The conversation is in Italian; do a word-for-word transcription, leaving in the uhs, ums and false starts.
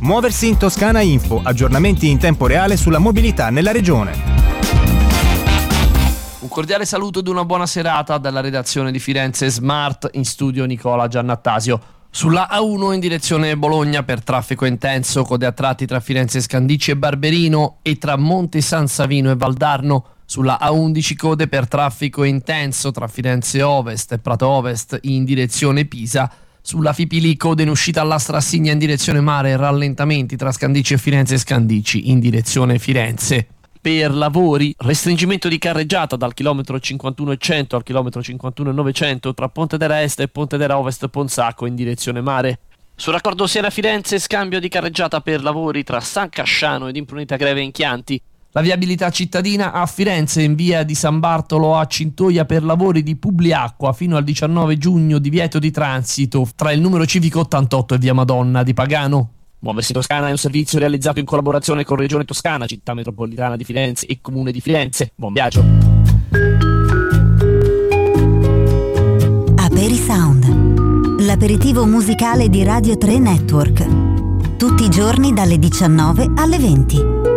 Muoversi in Toscana Info, aggiornamenti in tempo reale sulla mobilità nella regione. Un cordiale saluto ed una buona serata dalla redazione di Firenze Smart, in studio Nicola Giannattasio. Sulla A uno in direzione Bologna per traffico intenso, code a tratti tra Firenze Scandicci e Barberino e tra Monte San Savino e Valdarno. Sulla A undici code per traffico intenso tra Firenze Ovest e Prato Ovest in direzione Pisa. Sulla Fipili code in uscita alla Strassigna in direzione mare e rallentamenti tra Scandicci e Firenze Scandicci in direzione Firenze. Per lavori, restringimento di carreggiata dal chilometro cinquantuno e cento al chilometro cinquantuno e novecento tra Pontedera Est e Pontedera Ovest Ponsacco in direzione mare. Sul raccordo Siena-Firenze, scambio di carreggiata per lavori tra San Casciano ed Imprunita Greve in Chianti. La viabilità cittadina a Firenze in via di San Bartolo a Cintoia per lavori di Publiacqua fino al diciannove giugno, divieto di transito tra il numero civico ottantotto e via Madonna di Pagano. Muoversi Toscana è un servizio realizzato in collaborazione con Regione Toscana, Città Metropolitana di Firenze e Comune di Firenze. Buon viaggio! Aperisound, l'aperitivo musicale di Radio tre Network. Tutti i giorni dalle diciannove alle venti.